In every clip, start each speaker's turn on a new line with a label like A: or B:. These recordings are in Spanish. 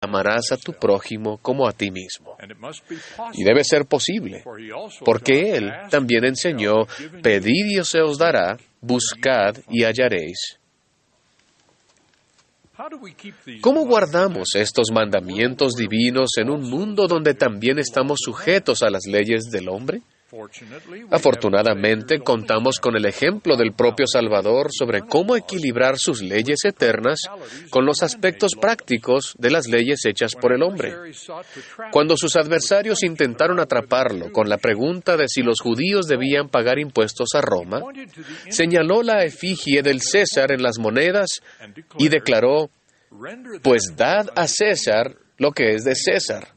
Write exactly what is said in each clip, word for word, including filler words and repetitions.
A: amarás a tu prójimo como a ti mismo. Y debe ser posible, porque Él también enseñó, pedid y se os dará, buscad y hallaréis. ¿Cómo guardamos estos mandamientos divinos en un mundo donde también estamos sujetos a las leyes del hombre? Afortunadamente, contamos con el ejemplo del propio Salvador sobre cómo equilibrar sus leyes eternas con los aspectos prácticos de las leyes hechas por el hombre. Cuando sus adversarios intentaron atraparlo con la pregunta de si los judíos debían pagar impuestos a Roma, señaló la efigie del César en las monedas y declaró, pues dad a César lo que es de César,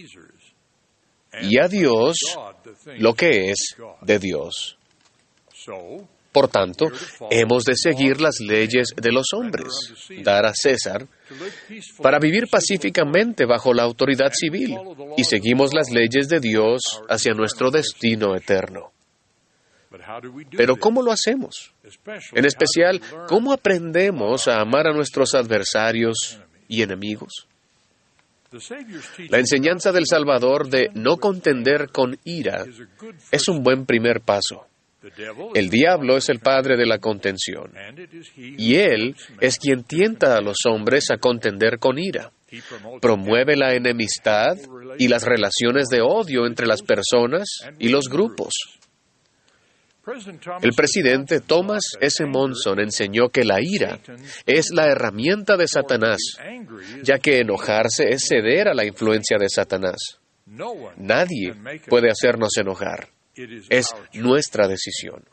A: y a Dios lo que es de Dios. Por tanto, hemos de seguir las leyes de los hombres, dar a César, para vivir pacíficamente bajo la autoridad civil, y seguimos las leyes de Dios hacia nuestro destino eterno. Pero ¿cómo lo hacemos? En especial, ¿cómo aprendemos a amar a nuestros adversarios y enemigos? La enseñanza del Salvador de no contender con ira es un buen primer paso. El diablo es el padre de la contención, y él es quien tienta a los hombres a contender con ira. Promueve la enemistad y las relaciones de odio entre las personas y los grupos. El presidente Thomas S. Monson enseñó que la ira es la herramienta de Satanás, ya que enojarse es ceder a la influencia de Satanás. Nadie puede hacernos enojar. Es nuestra decisión.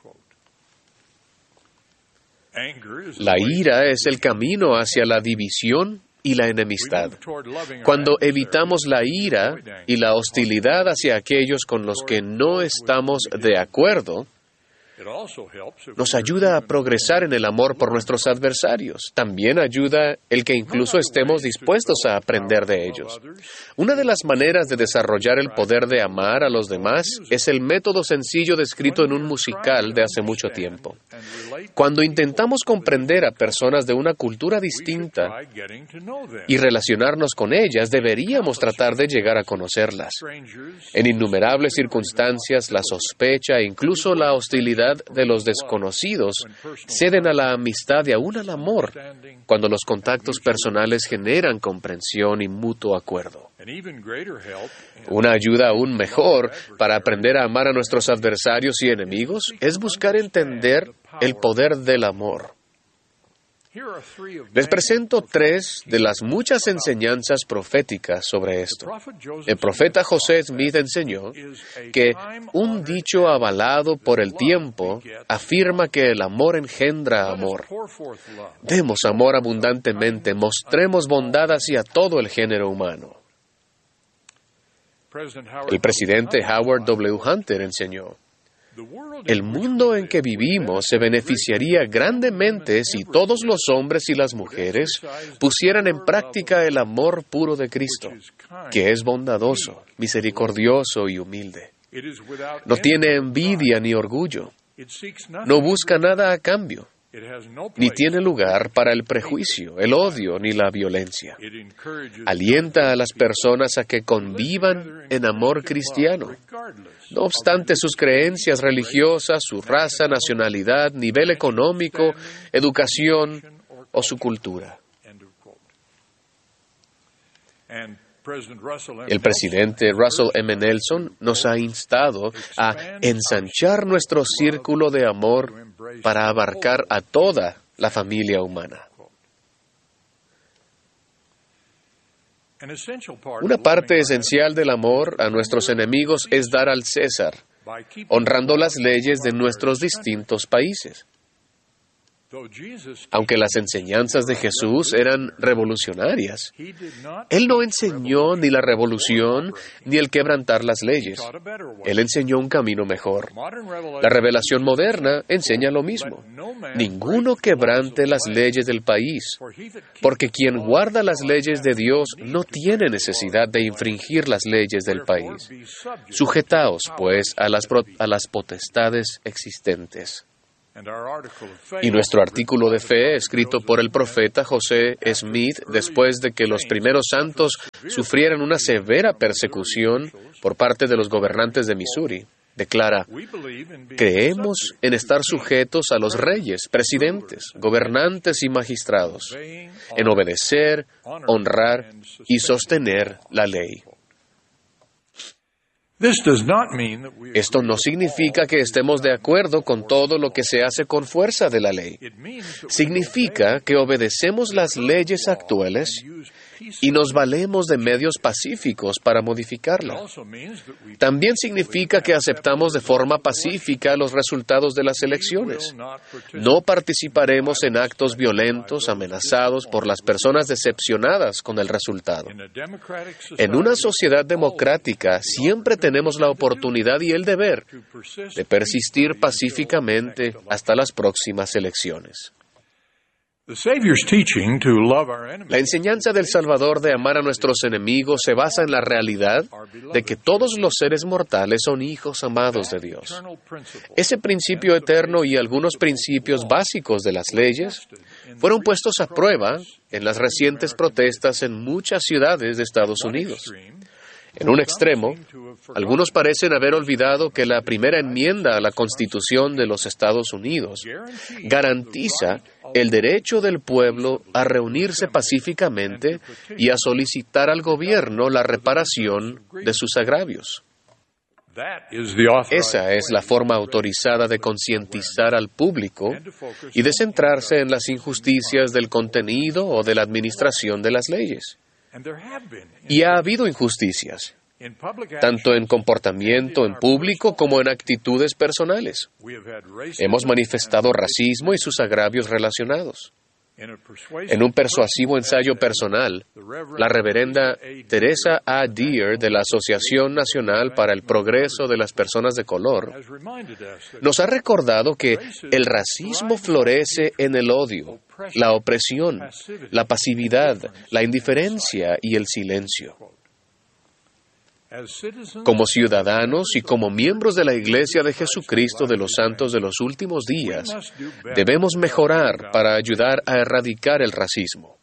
A: La ira es el camino hacia la división y la enemistad. Cuando evitamos la ira y la hostilidad hacia aquellos con los que no estamos de acuerdo, nos ayuda a progresar en el amor por nuestros adversarios. También ayuda el que incluso estemos dispuestos a aprender de ellos. Una de las maneras de desarrollar el poder de amar a los demás es el método sencillo descrito en un musical de hace mucho tiempo. Cuando intentamos comprender a personas de una cultura distinta y relacionarnos con ellas, deberíamos tratar de llegar a conocerlas. En innumerables circunstancias, la sospecha e incluso la hostilidad de los desconocidos ceden a la amistad y aún al amor cuando los contactos personales generan comprensión y mutuo acuerdo. Una ayuda aún mejor para aprender a amar a nuestros adversarios y enemigos es buscar entender el poder del amor. Les presento tres de las muchas enseñanzas proféticas sobre esto. El profeta José Smith enseñó que un dicho avalado por el tiempo afirma que el amor engendra amor. Demos amor abundantemente, mostremos bondad hacia todo el género humano. El presidente Howard W. Hunter enseñó: el mundo en que vivimos se beneficiaría grandemente si todos los hombres y las mujeres pusieran en práctica el amor puro de Cristo, que es bondadoso, misericordioso y humilde. No tiene envidia ni orgullo. No busca nada a cambio. Ni tiene lugar para el prejuicio, el odio ni la violencia. Alienta a las personas a que convivan en amor cristiano, no obstante sus creencias religiosas, su raza, nacionalidad, nivel económico, educación o su cultura. El presidente Russell M. Nelson nos ha instado a ensanchar nuestro círculo de amor para abarcar a toda la familia humana. Una parte esencial del amor a nuestros enemigos es dar al César, honrando las leyes de nuestros distintos países. Aunque las enseñanzas de Jesús eran revolucionarias, Él no enseñó ni la revolución ni el quebrantar las leyes. Él enseñó un camino mejor. La revelación moderna enseña lo mismo. Ninguno quebrante las leyes del país, porque quien guarda las leyes de Dios no tiene necesidad de infringir las leyes del país. Sujetaos, pues, a las, pro- a las potestades existentes. Y nuestro artículo de fe, escrito por el profeta José Smith, después de que los primeros santos sufrieran una severa persecución por parte de los gobernantes de Missouri, declara: creemos en estar sujetos a los reyes, presidentes, gobernantes y magistrados, en obedecer, honrar y sostener la ley. Esto no significa que estemos de acuerdo con todo lo que se hace con fuerza de la ley. Significa que obedecemos las leyes actuales y nos valemos de medios pacíficos para modificarla. También significa que aceptamos de forma pacífica los resultados de las elecciones. No participaremos en actos violentos amenazados por las personas decepcionadas con el resultado. En una sociedad democrática siempre tenemos la oportunidad y el deber de persistir pacíficamente hasta las próximas elecciones. La enseñanza del Salvador de amar a nuestros enemigos se basa en la realidad de que todos los seres mortales son hijos amados de Dios. Ese principio eterno y algunos principios básicos de las leyes fueron puestos a prueba en las recientes protestas en muchas ciudades de Estados Unidos. En un extremo, algunos parecen haber olvidado que la primera enmienda a la Constitución de los Estados Unidos garantiza el derecho del pueblo a reunirse pacíficamente y a solicitar al gobierno la reparación de sus agravios. Esa es la forma autorizada de concientizar al público y de centrarse en las injusticias del contenido o de la administración de las leyes. Y ha habido injusticias, tanto en comportamiento en público como en actitudes personales. Hemos manifestado racismo y sus agravios relacionados. En un persuasivo ensayo personal, la reverenda Teresa A. Deer de la Asociación Nacional para el Progreso de las Personas de Color nos ha recordado que el racismo florece en el odio, la opresión, la pasividad, la indiferencia y el silencio. Como ciudadanos y como miembros de la Iglesia de Jesucristo de los Santos de los Últimos Días, debemos mejorar para ayudar a erradicar el racismo.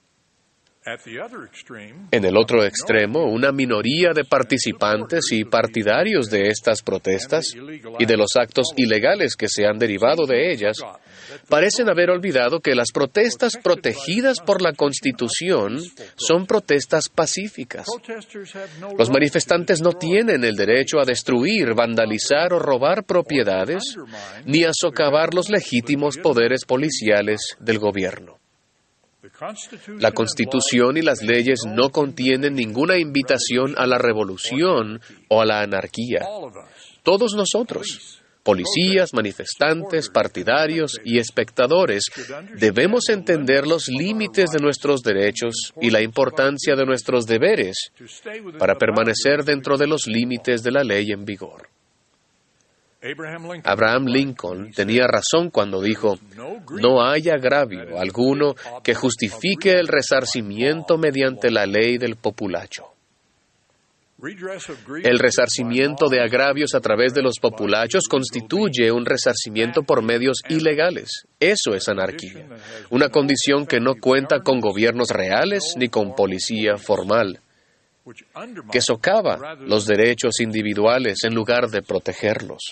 A: En el otro extremo, una minoría de participantes y partidarios de estas protestas y de los actos ilegales que se han derivado de ellas parecen haber olvidado que las protestas protegidas por la Constitución son protestas pacíficas. Los manifestantes no tienen el derecho a destruir, vandalizar o robar propiedades, ni a socavar los legítimos poderes policiales del gobierno. La Constitución y las leyes no contienen ninguna invitación a la revolución o a la anarquía. Todos nosotros, policías, manifestantes, partidarios y espectadores, debemos entender los límites de nuestros derechos y la importancia de nuestros deberes para permanecer dentro de los límites de la ley en vigor. Abraham Lincoln tenía razón cuando dijo: no hay agravio alguno que justifique el resarcimiento mediante la ley del populacho. El resarcimiento de agravios a través de los populachos constituye un resarcimiento por medios ilegales. Eso es anarquía, una condición que no cuenta con gobiernos reales ni con policía formal, que socava los derechos individuales en lugar de protegerlos.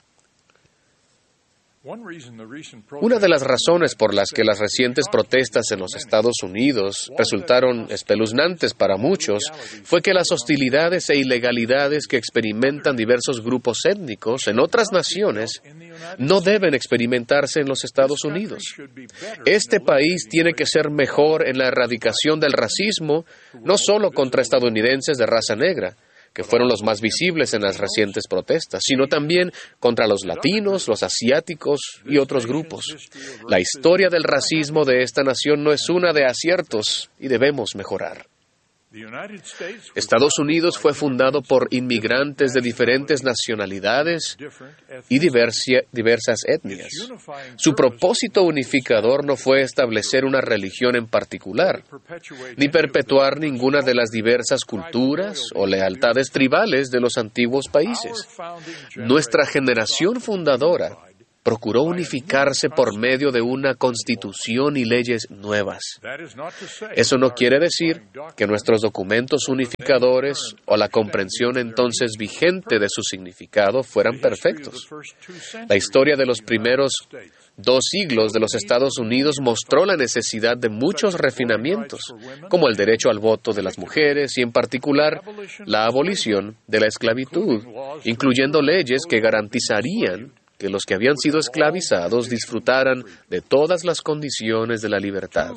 A: Una de las razones por las que las recientes protestas en los Estados Unidos resultaron espeluznantes para muchos fue que las hostilidades e ilegalidades que experimentan diversos grupos étnicos en otras naciones no deben experimentarse en los Estados Unidos. Este país tiene que ser mejor en la erradicación del racismo, no solo contra estadounidenses de raza negra, que fueron los más visibles en las recientes protestas, sino también contra los latinos, los asiáticos y otros grupos. La historia del racismo de esta nación no es una de aciertos y debemos mejorar. Estados Unidos fue fundado por inmigrantes de diferentes nacionalidades y diversia, diversas etnias. Su propósito unificador no fue establecer una religión en particular, ni perpetuar ninguna de las diversas culturas o lealtades tribales de los antiguos países. Nuestra generación fundadora procuró unificarse por medio de una constitución y leyes nuevas. Eso no quiere decir que nuestros documentos unificadores o la comprensión entonces vigente de su significado fueran perfectos. La historia de los primeros dos siglos de los Estados Unidos mostró la necesidad de muchos refinamientos, como el derecho al voto de las mujeres y, en particular, la abolición de la esclavitud, incluyendo leyes que garantizarían que los que habían sido esclavizados disfrutaran de todas las condiciones de la libertad.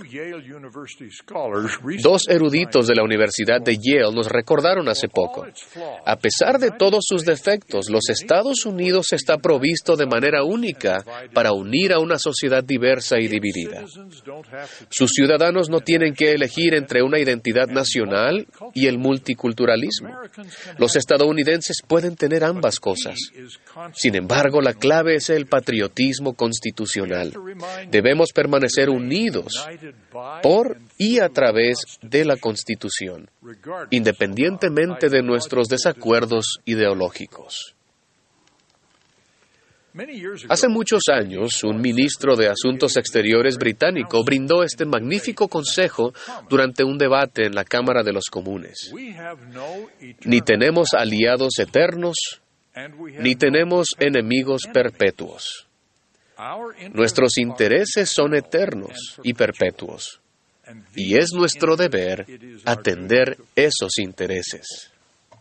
A: Dos eruditos de la Universidad de Yale nos recordaron hace poco: a pesar de todos sus defectos, los Estados Unidos está provisto de manera única para unir a una sociedad diversa y dividida. Sus ciudadanos no tienen que elegir entre una identidad nacional y el multiculturalismo. Los estadounidenses pueden tener ambas cosas. Sin embargo, la clave es el patriotismo constitucional. Debemos permanecer unidos por y a través de la Constitución, independientemente de nuestros desacuerdos ideológicos. Hace muchos años, un ministro de Asuntos Exteriores británico brindó este magnífico consejo durante un debate en la Cámara de los Comunes. Ni tenemos aliados eternos, ni tenemos enemigos perpetuos. Nuestros intereses son eternos y perpetuos, y es nuestro deber atender esos intereses.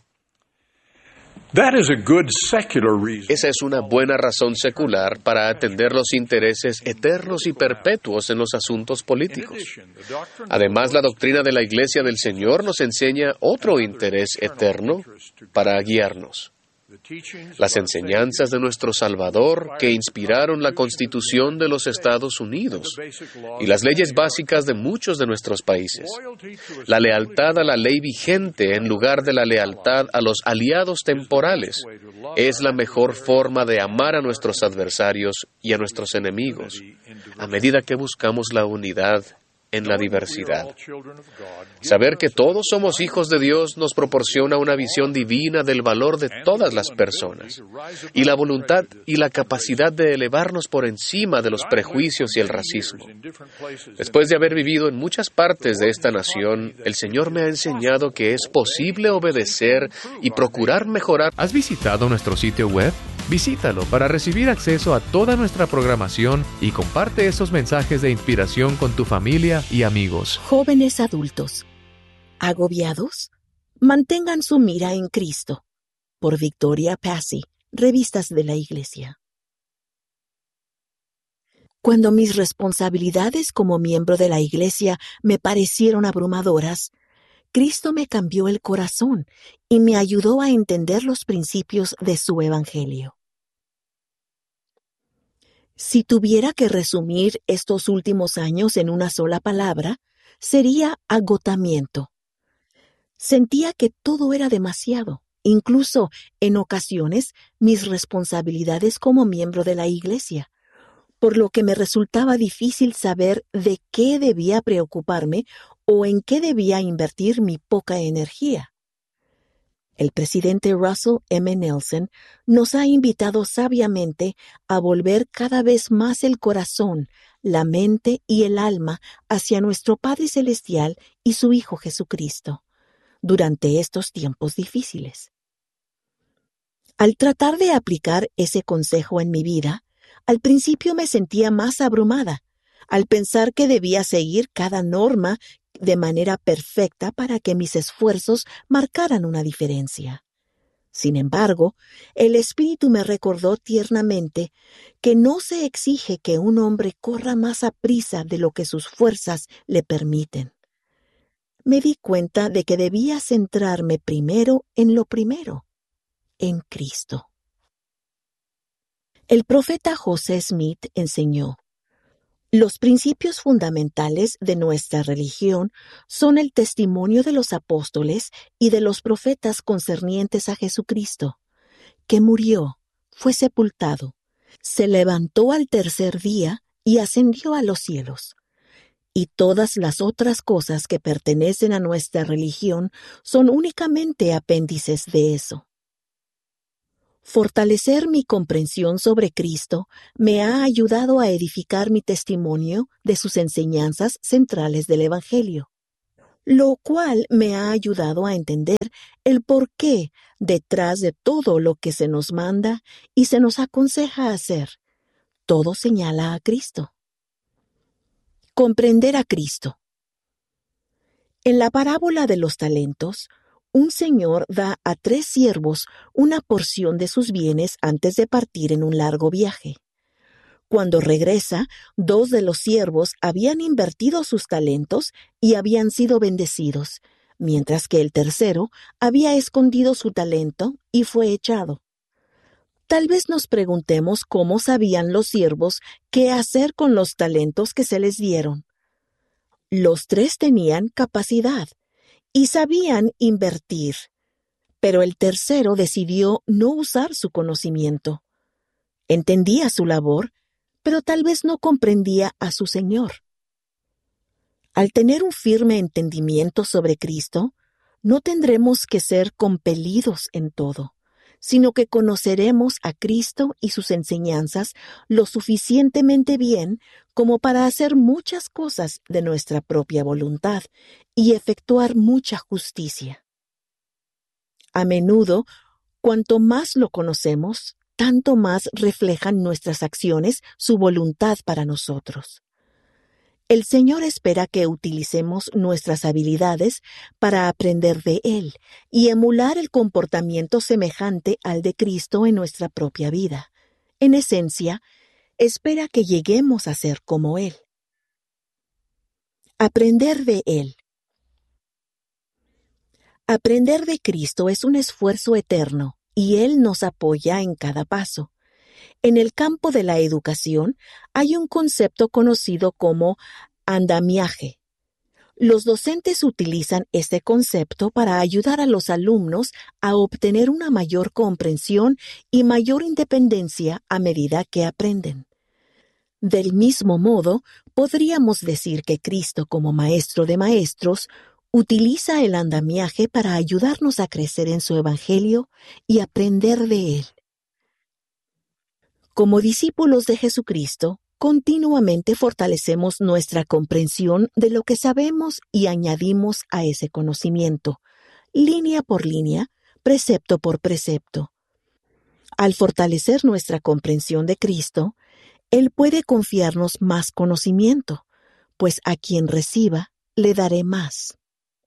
A: Esa es una buena razón secular para atender los intereses eternos y perpetuos en los asuntos políticos. Además, la doctrina de la Iglesia del Señor nos enseña otro interés eterno para guiarnos: las enseñanzas de nuestro Salvador que inspiraron la Constitución de los Estados Unidos y las leyes básicas de muchos de nuestros países. La lealtad a la ley vigente en lugar de la lealtad a los aliados temporales es la mejor forma de amar a nuestros adversarios y a nuestros enemigos, a medida que buscamos la unidad en la diversidad. Saber que todos somos hijos de Dios nos proporciona una visión divina del valor de todas las personas y la voluntad y la capacidad de elevarnos por encima de los prejuicios y el racismo. Después de haber vivido en muchas partes de esta nación, el Señor me ha enseñado que es posible obedecer y procurar mejorar.
B: ¿Has visitado nuestro sitio web? Visítalo para recibir acceso a toda nuestra programación y comparte esos mensajes de inspiración con tu familia y amigos.
C: Jóvenes adultos, ¿agobiados? Mantengan su mira en Cristo. Por Victoria Passy, Revistas de la Iglesia. Cuando mis responsabilidades como miembro de la Iglesia me parecieron abrumadoras, Cristo me cambió el corazón y me ayudó a entender los principios de su Evangelio. Si tuviera que resumir estos últimos años en una sola palabra, sería agotamiento. Sentía que todo era demasiado, incluso en ocasiones mis responsabilidades como miembro de la Iglesia, por lo que me resultaba difícil saber de qué debía preocuparme o en qué debía invertir mi poca energía. El presidente Russell M. Nelson nos ha invitado sabiamente a volver cada vez más el corazón, la mente y el alma hacia nuestro Padre Celestial y su Hijo Jesucristo durante estos tiempos difíciles. Al tratar de aplicar ese consejo en mi vida, al principio me sentía más abrumada, al pensar que debía seguir cada norma de manera perfecta para que mis esfuerzos marcaran una diferencia. Sin embargo, el Espíritu me recordó tiernamente que no se exige que un hombre corra más aprisa de lo que sus fuerzas le permiten. Me di cuenta de que debía centrarme primero en lo primero, en Cristo. El profeta José Smith enseñó: los principios fundamentales de nuestra religión son el testimonio de los apóstoles y de los profetas concernientes a Jesucristo, que murió, fue sepultado, se levantó al tercer día y ascendió a los cielos. Y todas las otras cosas que pertenecen a nuestra religión son únicamente apéndices de eso. Fortalecer mi comprensión sobre Cristo me ha ayudado a edificar mi testimonio de sus enseñanzas centrales del Evangelio, lo cual me ha ayudado a entender el porqué detrás de todo lo que se nos manda y se nos aconseja hacer. Todo señala a Cristo. Comprender a Cristo. En la parábola de los talentos, un señor da a tres siervos una porción de sus bienes antes de partir en un largo viaje. Cuando regresa, dos de los siervos habían invertido sus talentos y habían sido bendecidos, mientras que el tercero había escondido su talento y fue echado. Tal vez nos preguntemos cómo sabían los siervos qué hacer con los talentos que se les dieron. Los tres tenían capacidad y sabían invertir, pero el tercero decidió no usar su conocimiento. Entendía su labor, pero tal vez no comprendía a su Señor. Al tener un firme entendimiento sobre Cristo, no tendremos que ser compelidos en todo, sino que conoceremos a Cristo y sus enseñanzas lo suficientemente bien como para hacer muchas cosas de nuestra propia voluntad y efectuar mucha justicia. A menudo, cuanto más lo conocemos, tanto más reflejan nuestras acciones su voluntad para nosotros. El Señor espera que utilicemos nuestras habilidades para aprender de Él y emular el comportamiento semejante al de Cristo en nuestra propia vida. En esencia, espera que lleguemos a ser como Él. Aprender de Él. Aprender de Cristo es un esfuerzo eterno y Él nos apoya en cada paso. En el campo de la educación hay un concepto conocido como andamiaje. Los docentes utilizan este concepto para ayudar a los alumnos a obtener una mayor comprensión y mayor independencia a medida que aprenden. Del mismo modo, podríamos decir que Cristo, como Maestro de Maestros, utiliza el andamiaje para ayudarnos a crecer en su Evangelio y aprender de él. Como discípulos de Jesucristo, continuamente fortalecemos nuestra comprensión de lo que sabemos y añadimos a ese conocimiento, línea por línea, precepto por precepto. Al fortalecer nuestra comprensión de Cristo, Él puede confiarnos más conocimiento, pues a quien reciba le daré más.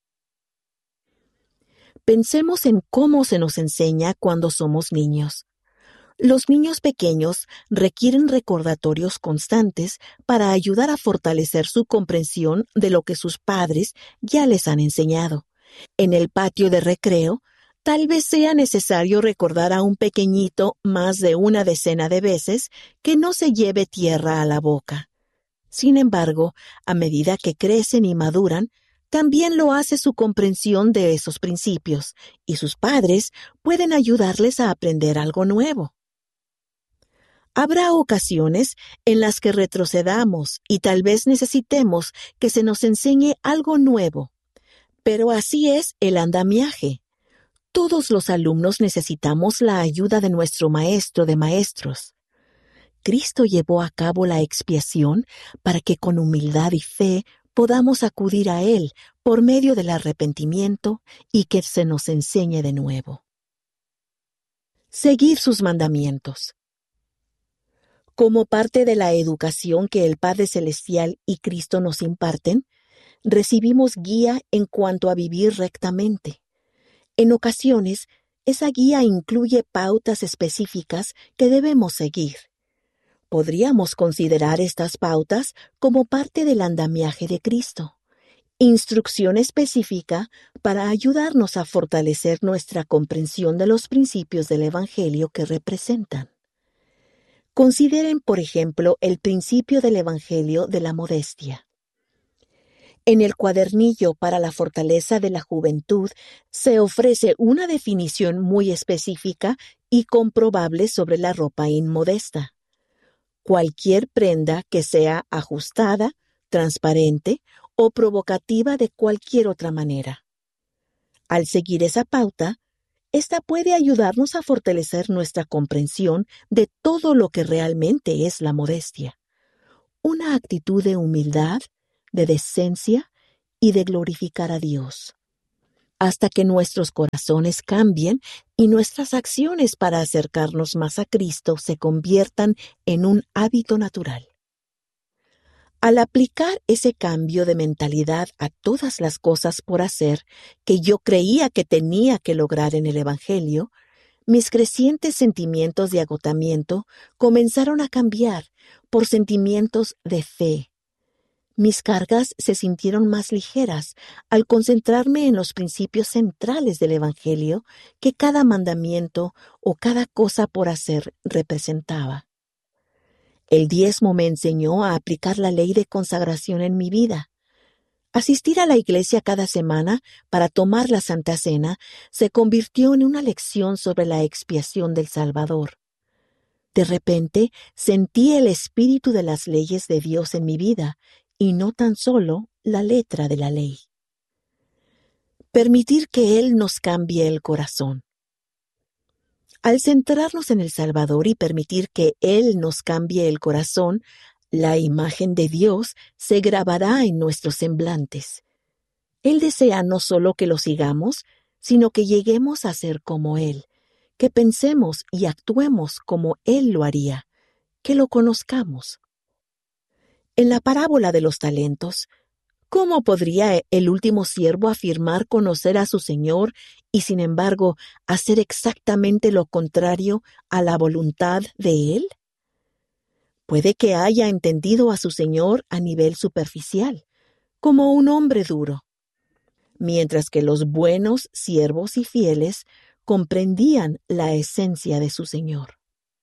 C: Pensemos en cómo se nos enseña cuando somos niños. Los niños pequeños requieren recordatorios constantes para ayudar a fortalecer su comprensión de lo que sus padres ya les han enseñado. En el patio de recreo, tal vez sea necesario recordar a un pequeñito más de una decena de veces que no se lleve tierra a la boca. Sin embargo, a medida que crecen y maduran, también lo hace su comprensión de esos principios, y sus padres pueden ayudarles a aprender algo nuevo. Habrá ocasiones en las que retrocedamos y tal vez necesitemos que se nos enseñe algo nuevo. Pero así es el andamiaje. Todos los alumnos necesitamos la ayuda de nuestro Maestro de Maestros. Cristo llevó a cabo la expiación para que con humildad y fe podamos acudir a Él por medio del arrepentimiento y que se nos enseñe de nuevo. Seguir sus mandamientos. Como parte de la educación que el Padre Celestial y Cristo nos imparten, recibimos guía en cuanto a vivir rectamente. En ocasiones, esa guía incluye pautas específicas que debemos seguir. Podríamos considerar estas pautas como parte del andamiaje de Cristo, instrucción específica para ayudarnos a fortalecer nuestra comprensión de los principios del Evangelio que representan. Consideren, por ejemplo, el principio del Evangelio de la modestia. En el cuadernillo para la fortaleza de la juventud se ofrece una definición muy específica y comprobable sobre la ropa inmodesta. Cualquier prenda que sea ajustada, transparente o provocativa de cualquier otra manera. Al seguir esa pauta, Esta puede ayudarnos a fortalecer nuestra comprensión de todo lo que realmente es la modestia. Una actitud de humildad, de decencia y de glorificar a Dios, hasta que nuestros corazones cambien y nuestras acciones para acercarnos más a Cristo se conviertan en un hábito natural. Al aplicar ese cambio de mentalidad a todas las cosas por hacer que yo creía que tenía que lograr en el Evangelio, mis crecientes sentimientos de agotamiento comenzaron a cambiar por sentimientos de fe. Mis cargas se sintieron más ligeras al concentrarme en los principios centrales del Evangelio que cada mandamiento o cada cosa por hacer representaba. El diezmo me enseñó a aplicar la ley de consagración en mi vida. Asistir a la iglesia cada semana para tomar la Santa Cena se convirtió en una lección sobre la expiación del Salvador. De repente sentí el espíritu de las leyes de Dios en mi vida y no tan solo la letra de la ley. Permitir que Él nos cambie el corazón. Al centrarnos en el Salvador y permitir que Él nos cambie el corazón, la imagen de Dios se grabará en nuestros semblantes. Él desea no solo que lo sigamos, sino que lleguemos a ser como Él, que pensemos y actuemos como Él lo haría, que lo conozcamos. En la parábola de los talentos, ¿cómo podría el último siervo afirmar conocer a su Señor y, sin embargo, hacer exactamente lo contrario a la voluntad de Él? Puede que haya entendido a su Señor a nivel superficial, como un hombre duro, mientras que los buenos siervos y fieles comprendían la esencia de su Señor.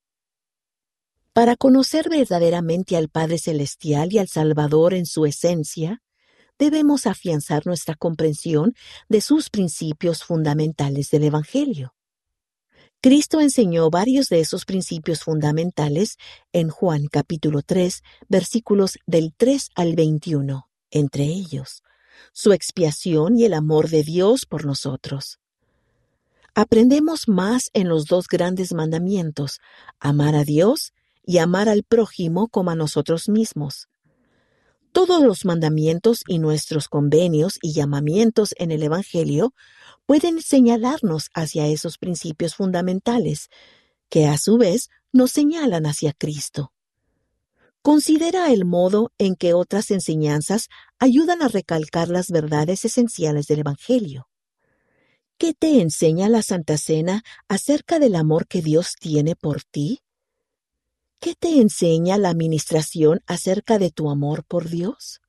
C: Para conocer verdaderamente al Padre Celestial y al Salvador en su esencia, debemos afianzar nuestra comprensión de sus principios fundamentales del Evangelio. Cristo enseñó varios de esos principios fundamentales en Juan capítulo tres, versículos del tres al veintiuno, entre ellos, su expiación y el amor de Dios por nosotros. Aprendemos más en los dos grandes mandamientos, amar a Dios y amar al prójimo como a nosotros mismos. Todos los mandamientos y nuestros convenios y llamamientos en el Evangelio pueden señalarnos hacia esos principios fundamentales, que a su vez nos señalan hacia Cristo. Considera el modo en que otras enseñanzas ayudan a recalcar las verdades esenciales del Evangelio. ¿Qué te enseña la Santa Cena acerca del amor que Dios tiene por ti? ¿Qué te enseña la administración acerca de tu amor por Dios?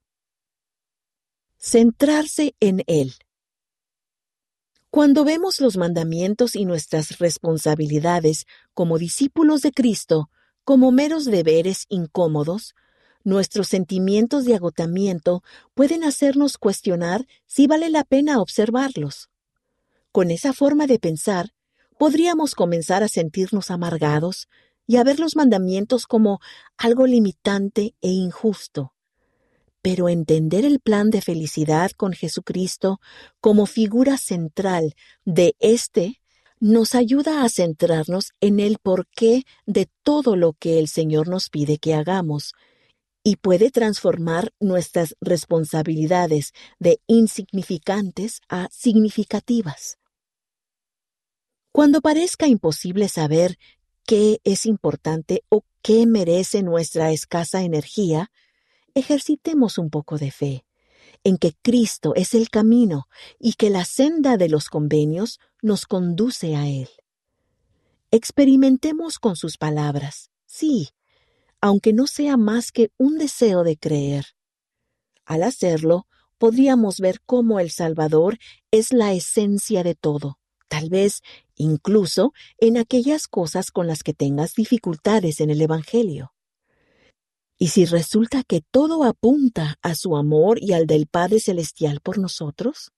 C: Centrarse en Él. Cuando vemos los mandamientos y nuestras responsabilidades como discípulos de Cristo como meros deberes incómodos, nuestros sentimientos de agotamiento pueden hacernos cuestionar si vale la pena observarlos. Con esa forma de pensar, podríamos comenzar a sentirnos amargados y a ver los mandamientos como algo limitante e injusto. Pero entender el plan de felicidad con Jesucristo como figura central de éste nos ayuda a centrarnos en el porqué de todo lo que el Señor nos pide que hagamos y puede transformar nuestras responsabilidades de insignificantes a significativas. Cuando parezca imposible saber qué es importante o qué merece nuestra escasa energía, ejercitemos un poco de fe en que Cristo es el camino y que la senda de los convenios nos conduce a Él. Experimentemos con sus palabras, sí, aunque no sea más que un deseo de creer. Al hacerlo, podríamos ver cómo el Salvador es la esencia de todo, tal vez incluso en aquellas cosas con las que tengas dificultades en el Evangelio. Y si resulta que todo apunta a su amor y al del Padre Celestial por nosotros,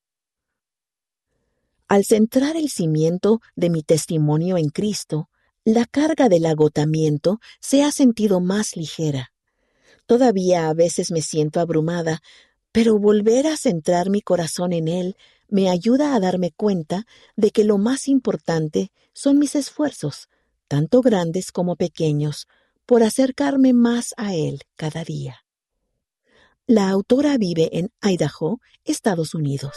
C: al centrar el cimiento de mi testimonio en Cristo, la carga del agotamiento se ha sentido más ligera. Todavía a veces me siento abrumada, pero volver a centrar mi corazón en Él me ayuda a darme cuenta de que lo más importante son mis esfuerzos, tanto grandes como pequeños, por acercarme más a Él cada día. La autora vive en Idaho, Estados Unidos.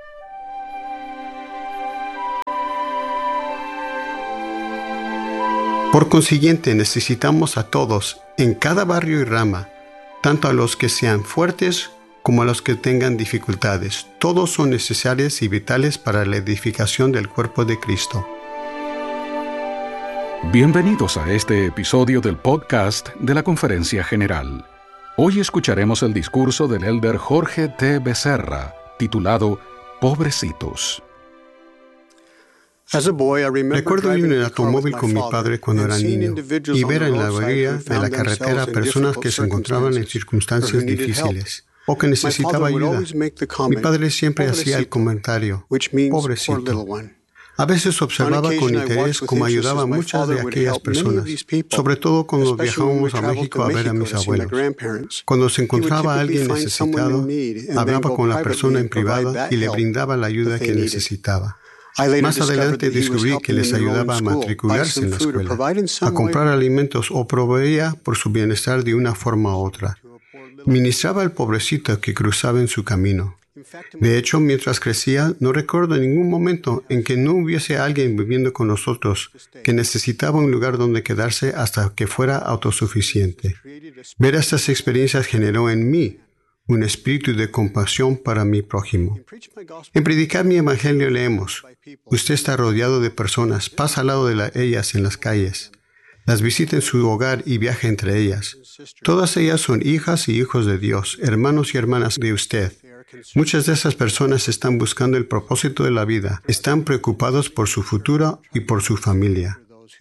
D: Por consiguiente, necesitamos a todos, en cada barrio y rama, tanto a los que sean fuertes como a los que tengan dificultades. Todos son necesarios y vitales para la edificación del cuerpo de Cristo.
E: Bienvenidos a este episodio del podcast de la Conferencia General. Hoy escucharemos el discurso del elder Jorge T. Becerra, titulado Pobrecitos.
D: Recuerdo ir en el automóvil con mi padre cuando era niño y ver en la orilla de la carretera personas que se encontraban en circunstancias difíciles o que necesitaban ayuda. Mi padre siempre hacía el comentario, pobrecito. A veces observaba con interés cómo ayudaba a muchas de aquellas personas, sobre todo cuando viajábamos a México a ver a mis abuelos. Cuando se encontraba alguien necesitado, hablaba con la persona en privado y le brindaba la ayuda que necesitaba. Más adelante descubrí que les ayudaba a matricularse en la escuela, a comprar alimentos o proveía por su bienestar de una forma u otra. Ministraba al pobrecito que cruzaba en su camino. De hecho, mientras crecía, no recuerdo ningún momento en que no hubiese alguien viviendo con nosotros que necesitaba un lugar donde quedarse hasta que fuera autosuficiente. Ver estas experiencias generó en mí un espíritu de compasión para mi prójimo. En predicar mi evangelio leemos, usted está rodeado de personas, pasa al lado de la, ellas en las calles, las visita en su hogar y viaja entre ellas. Todas ellas son hijas y hijos de Dios, hermanos y hermanas de usted. Muchas de esas personas están buscando el propósito de la vida, están preocupados por su futuro y por su familia.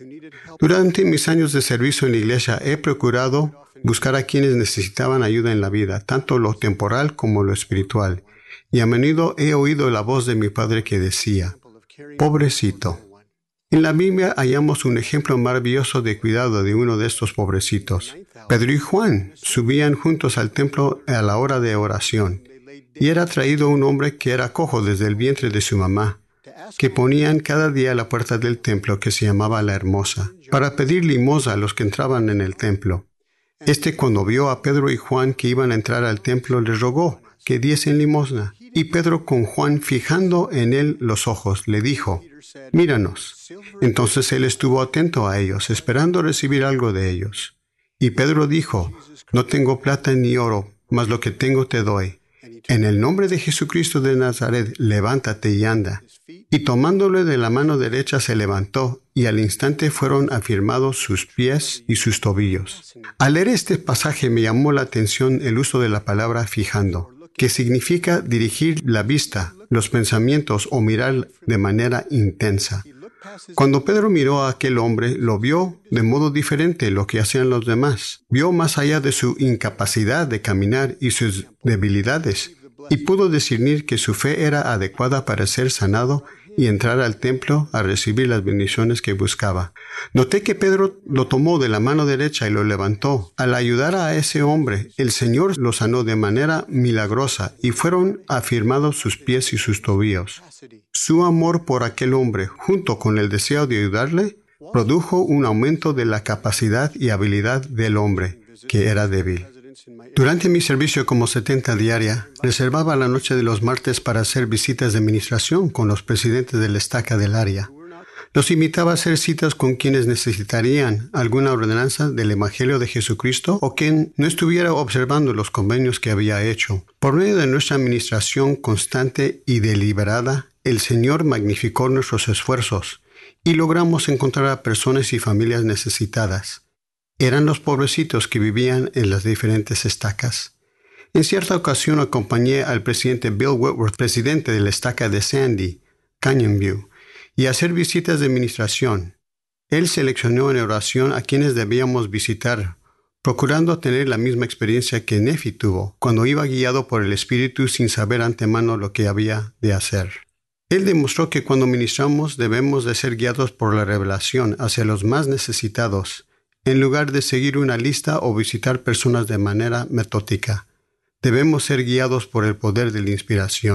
D: Durante mis años de servicio en la iglesia he procurado buscar a quienes necesitaban ayuda en la vida, tanto lo temporal como lo espiritual. Y a menudo he oído la voz de mi padre que decía, pobrecito. En la Biblia hallamos un ejemplo maravilloso de cuidado de uno de estos pobrecitos. Pedro y Juan subían juntos al templo a la hora de oración, y era traído un hombre que era cojo desde el vientre de su mamá, que ponían cada día a la puerta del templo que se llamaba La Hermosa, para pedir limosna a los que entraban en el templo. Este, cuando vio a Pedro y Juan que iban a entrar al templo, les rogó que diesen limosna. Y Pedro, con Juan fijando en él los ojos, le dijo, míranos. Entonces él estuvo atento a ellos, esperando recibir algo de ellos. Y Pedro dijo, no tengo plata ni oro, mas lo que tengo te doy. En el nombre de Jesucristo de Nazaret, levántate y anda. Y tomándole de la mano derecha se levantó, y al instante fueron afirmados sus pies y sus tobillos. Al leer este pasaje me llamó la atención el uso de la palabra fijando, que significa dirigir la vista, los pensamientos o mirar de manera intensa. Cuando Pedro miró a aquel hombre, lo vio de modo diferente lo que hacían los demás. Vio más allá de su incapacidad de caminar y sus debilidades, y pudo discernir que su fe era adecuada para ser sanado y entrar al templo a recibir las bendiciones que buscaba. Noté que Pedro lo tomó de la mano derecha y lo levantó. Al ayudar a ese hombre, el Señor lo sanó de manera milagrosa y fueron afirmados sus pies y sus tobillos. Su amor por aquel hombre, junto con el deseo de ayudarle, produjo un aumento de la capacidad y habilidad del hombre, que era débil. Durante mi servicio como setenta diaria, reservaba la noche de los martes para hacer visitas de administración con los presidentes de la estaca del área. Los invitaba a hacer citas con quienes necesitarían alguna ordenanza del Evangelio de Jesucristo o quien no estuviera observando los convenios que había hecho. Por medio de nuestra administración constante y deliberada, el Señor magnificó nuestros esfuerzos y logramos encontrar a personas y familias necesitadas. Eran los pobrecitos que vivían en las diferentes estacas. En cierta ocasión acompañé al presidente Bill Whitworth, presidente de la estaca de Sandy, Canyon View, y a hacer visitas de administración. Él seleccionó en oración a quienes debíamos visitar, procurando tener la misma experiencia que Nefi tuvo cuando iba guiado por el Espíritu sin saber antemano lo que había de hacer. Él demostró que cuando ministramos debemos de ser guiados por la revelación hacia los más necesitados, en lugar de seguir una lista o visitar personas de manera metódica. Debemos ser guiados por el poder de la inspiración.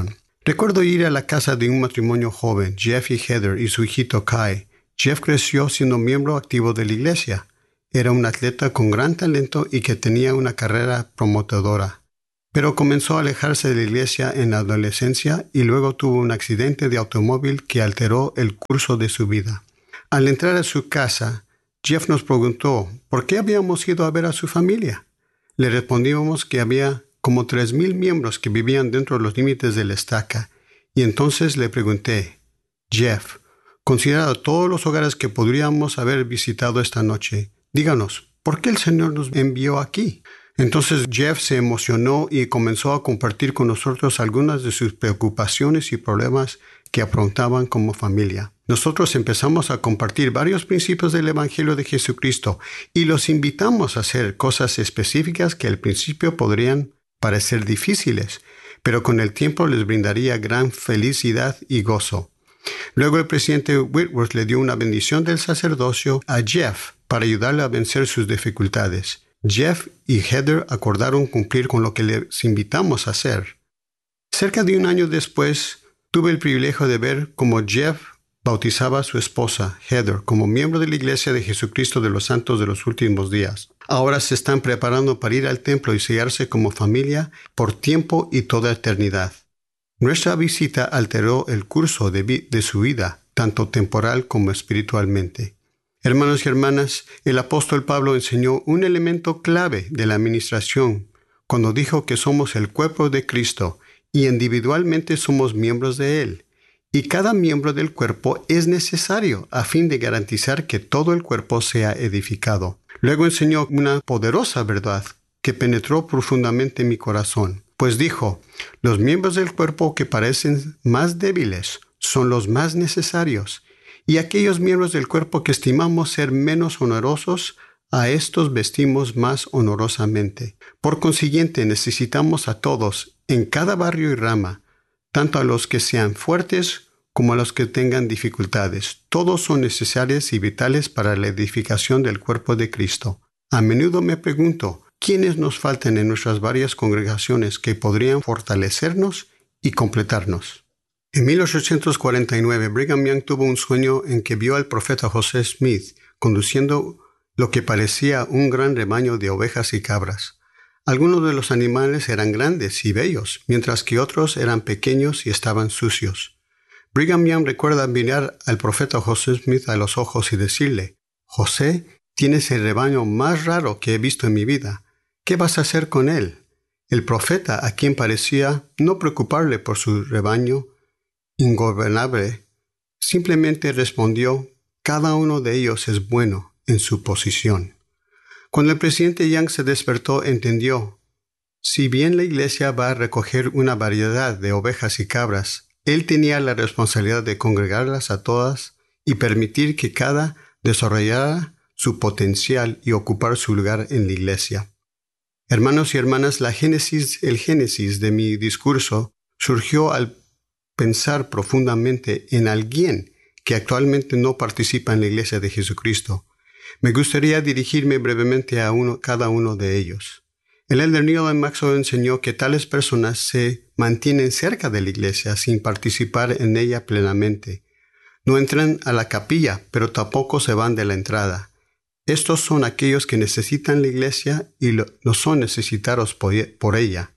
D: Recuerdo ir a la casa de un matrimonio joven, Jeff y Heather, y su hijito Kai. Jeff creció siendo miembro activo de la iglesia. Era un atleta con gran talento y que tenía una carrera prometedora. Pero comenzó a alejarse de la iglesia en la adolescencia y luego tuvo un accidente de automóvil que alteró el curso de su vida. Al entrar a su casa, Jeff nos preguntó por qué habíamos ido a ver a su familia. Le respondimos que había como tres mil miembros que vivían dentro de los límites de la estaca, y entonces le pregunté, Jeff, considerado todos los hogares que podríamos haber visitado esta noche, díganos, ¿por qué el Señor nos envió aquí? Entonces Jeff se emocionó y comenzó a compartir con nosotros algunas de sus preocupaciones y problemas que afrontaban como familia. Nosotros empezamos a compartir varios principios del Evangelio de Jesucristo y los invitamos a hacer cosas específicas que al principio podrían parecer difíciles, pero con el tiempo les brindaría gran felicidad y gozo. Luego el presidente Whitworth le dio una bendición del sacerdocio a Jeff para ayudarle a vencer sus dificultades. Jeff y Heather acordaron cumplir con lo que les invitamos a hacer. Cerca de un año después, tuve el privilegio de ver cómo Jeff bautizaba a su esposa, Heather, como miembro de la Iglesia de Jesucristo de los Santos de los Últimos Días. Ahora se están preparando para ir al templo y sellarse como familia por tiempo y toda eternidad. Nuestra visita alteró el curso de, vi- de su vida, tanto temporal como espiritualmente. Hermanos y hermanas, el apóstol Pablo enseñó un elemento clave de la administración cuando dijo que somos el cuerpo de Cristo y individualmente somos miembros de Él. Y cada miembro del cuerpo es necesario a fin de garantizar que todo el cuerpo sea edificado. Luego enseñó una poderosa verdad que penetró profundamente en mi corazón, pues dijo, los miembros del cuerpo que parecen más débiles son los más necesarios, y aquellos miembros del cuerpo que estimamos ser menos honorosos, a estos vestimos más honorosamente. Por consiguiente, necesitamos a todos, en cada barrio y rama, tanto a los que sean fuertes como a los que tengan dificultades. Todos son necesarios y vitales para la edificación del cuerpo de Cristo. A menudo me pregunto, ¿quiénes nos faltan en nuestras varias congregaciones que podrían fortalecernos y completarnos? En mil ochocientos cuarenta y nueve, Brigham Young tuvo un sueño en que vio al profeta José Smith conduciendo lo que parecía un gran rebaño de ovejas y cabras. Algunos de los animales eran grandes y bellos, mientras que otros eran pequeños y estaban sucios. Brigham Young recuerda mirar al profeta José Smith a los ojos y decirle, José, tienes el rebaño más raro que he visto en mi vida. ¿Qué vas a hacer con él? El profeta, a quien parecía no preocuparle por su rebaño ingobernable, simplemente respondió, cada uno de ellos es bueno en su posición. Cuando el presidente Young se despertó, entendió, si bien la iglesia va a recoger una variedad de ovejas y cabras, él tenía la responsabilidad de congregarlas a todas y permitir que cada desarrollara su potencial y ocupar su lugar en la iglesia. Hermanos y hermanas, la génesis, el génesis de mi discurso surgió al pensar profundamente en alguien que actualmente no participa en la Iglesia de Jesucristo. Me gustaría dirigirme brevemente a uno, cada uno de ellos. El elder Neil M. Maxwell enseñó que tales personas se mantienen cerca de la Iglesia sin participar en ella plenamente. No entran a la capilla, pero tampoco se van de la entrada. Estos son aquellos que necesitan la Iglesia y lo, no son necesitados por, por ella,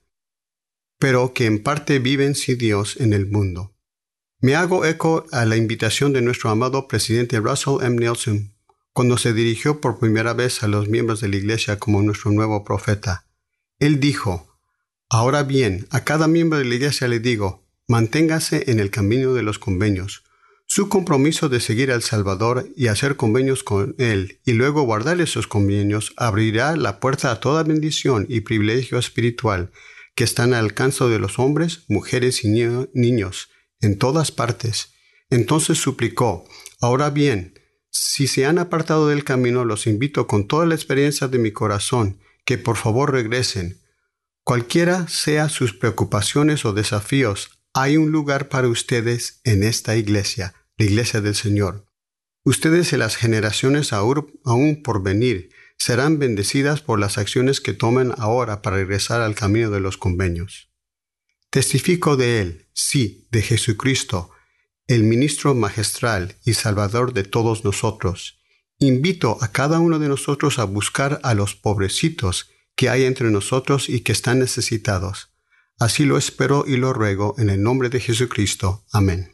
D: pero que en parte viven sin Dios en el mundo. Me hago eco a la invitación de nuestro amado presidente Russell M. Nelson cuando se dirigió por primera vez a los miembros de la Iglesia como nuestro nuevo profeta. Él dijo, ahora bien, a cada miembro de la Iglesia le digo, manténgase en el camino de los convenios. Su compromiso de seguir al Salvador y hacer convenios con Él y luego guardar esos convenios abrirá la puerta a toda bendición y privilegio espiritual que están al alcance de los hombres, mujeres y ni- niños, en todas partes. Entonces suplicó, ahora bien, si se han apartado del camino, los invito con toda la experiencia de mi corazón, que por favor regresen. Cualquiera sea sus preocupaciones o desafíos, hay un lugar para ustedes en esta iglesia, la iglesia del Señor. Ustedes y las generaciones aún por venir serán bendecidas por las acciones que tomen ahora para regresar al camino de los convenios. Testifico de Él, sí, de Jesucristo, el ministro magistral y salvador de todos nosotros. Invito a cada uno de nosotros a buscar a los pobrecitos que hay entre nosotros y que están necesitados. Así lo espero y lo ruego en el nombre de Jesucristo. Amén.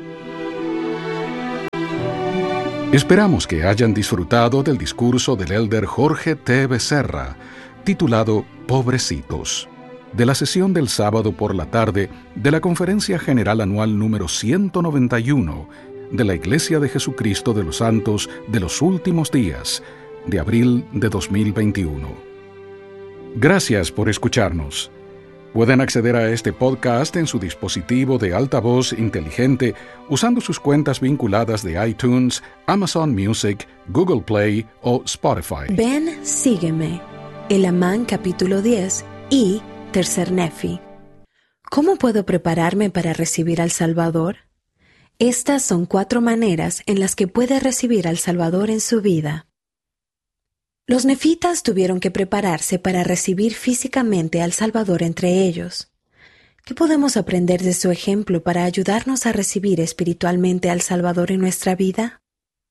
E: Esperamos que hayan disfrutado del discurso del elder Jorge T. Becerra, titulado Pobrecitos, de la sesión del sábado por la tarde de la Conferencia General Anual número ciento noventa y uno de la Iglesia de Jesucristo de los Santos de los Últimos Días, de abril de dos mil veintiuno. Gracias por escucharnos. Pueden acceder a este podcast en su dispositivo de altavoz inteligente usando sus cuentas vinculadas de iTunes, Amazon Music, Google Play o Spotify.
F: Ven, sígueme. Elamán capítulo diez y Tercer Nefi. ¿Cómo puedo prepararme para recibir al Salvador? Estas son cuatro maneras en las que puede recibir al Salvador en su vida. Los nefitas tuvieron que prepararse para recibir físicamente al Salvador entre ellos. ¿Qué podemos aprender de su ejemplo para ayudarnos a recibir espiritualmente al Salvador en nuestra vida?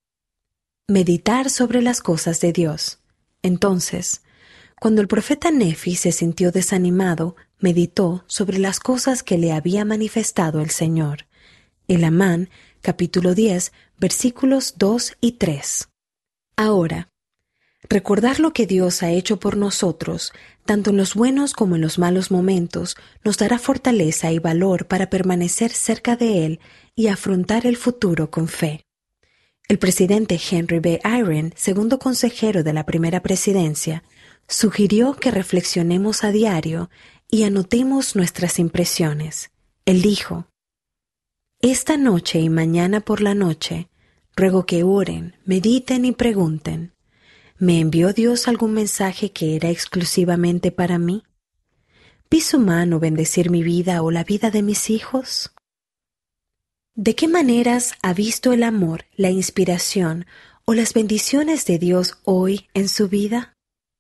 F: Meditar sobre las cosas de Dios. Entonces, cuando el profeta Nefi se sintió desanimado, meditó sobre las cosas que le había manifestado el Señor. Elamán, capítulo diez, versículos dos y tres. Ahora, recordar lo que Dios ha hecho por nosotros, tanto en los buenos como en los malos momentos, nos dará fortaleza y valor para permanecer cerca de Él y afrontar el futuro con fe. El presidente Henry B. Eyring, segundo consejero de la primera presidencia, sugirió que reflexionemos a diario y anotemos nuestras impresiones. Él dijo: «Esta noche y mañana por la noche, ruego que oren, mediten y pregunten. ¿Me envió Dios algún mensaje que era exclusivamente para mí? ¿Vi su mano bendecir mi vida o la vida de mis hijos? ¿De qué maneras ha visto el amor, la inspiración o las bendiciones de Dios hoy en su vida?»